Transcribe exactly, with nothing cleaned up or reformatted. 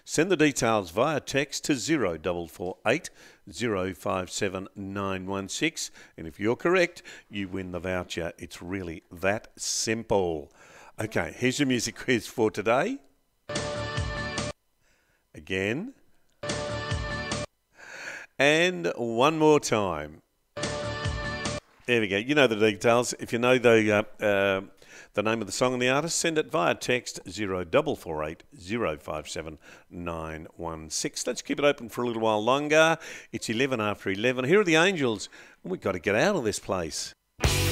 Send the details via text to zero four four eight, zero five seven nine one six. And if you're correct, you win the voucher. It's really that simple. Okay, here's your music quiz for today. Again. And one more time. There we go. You know the details. If you know the uh, uh, the name of the song and the artist, send it via text zero four four eight, zero five seven nine one six. Let's keep it open for a little while longer. It's eleven after eleven. Here are the Angels. We've got to get out of this place.